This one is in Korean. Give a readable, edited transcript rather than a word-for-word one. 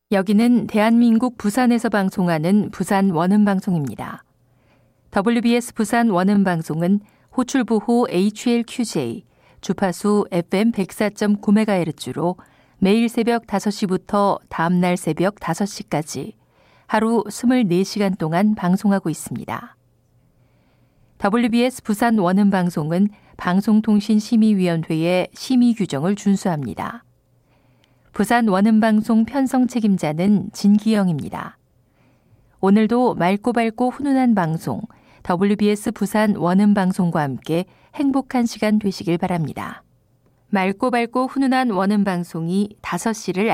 여기는 대한민국 부산에서 방송하는 부산 원음방송입니다. WBS 부산 원음방송은 호출부호 HLQJ, 주파수 FM 104.9MHz로 매일 새벽 5시부터 다음날 새벽 5시까지 하루 24시간 동안 방송하고 있습니다. WBS 부산 원음방송은 방송통신심의위원회의 심의 규정을 준수합니다. 부산 원음방송 편성 책임자는 진기영입니다. 오늘도 맑고 밝고 훈훈한 방송, WBS 부산 원음방송과 함께 행복한 시간 되시길 바랍니다. 맑고 밝고 훈훈한 원음방송이 5시를